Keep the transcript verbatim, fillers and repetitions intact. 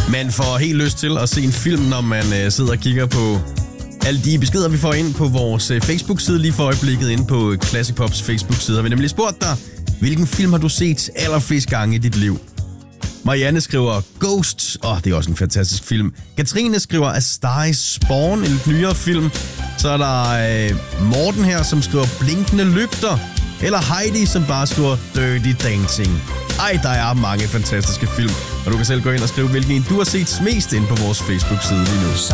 Man får helt lyst til at se en film, når man øh, sidder og kigger på alle de beskeder, vi får ind på vores øh, Facebook-side lige for øjeblikket, ind på Classic Pops Facebook-side. Har vi nemlig spurgt dig, hvilken film har du set allerflest gange i dit liv? Marianne skriver Ghost, åh, oh, det er også en fantastisk film. Katrine skriver A Star is Born, en lidt nyere film. Så er der øh, Morten her, som skriver Blinkende Lygter. Eller Heidi, som bare skriver Dirty Dancing. Ej, der er mange fantastiske film. Og du kan selv gå ind og skrive, hvilken en du har set mest ind på vores Facebook-side lige nu.